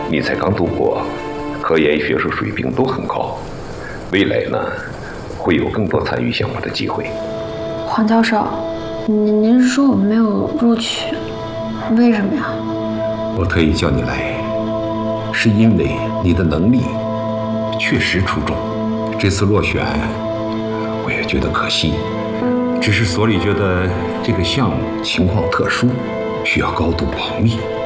你才刚读博，科研学术水平都很高，未来呢会有更多参与项目的机会。 黄教授，您是说我们没有录取，为什么呀？ 我特意叫你来，是因为你的能力确实出众。这次落选，我也觉得可惜，只是所里觉得这个项目情况特殊，需要高度保密。